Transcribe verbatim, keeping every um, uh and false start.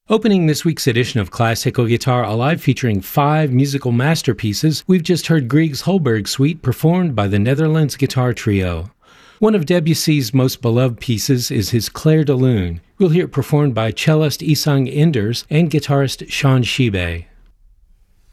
Opening this week's edition of Classical Guitar Alive featuring five musical masterpieces, we've just heard Grieg's Holberg Suite performed by the Netherlands Guitar Trio. One of Debussy's most beloved pieces is his Clair de Lune. We'll hear it performed by cellist Isang Enders and guitarist Sean Shibe.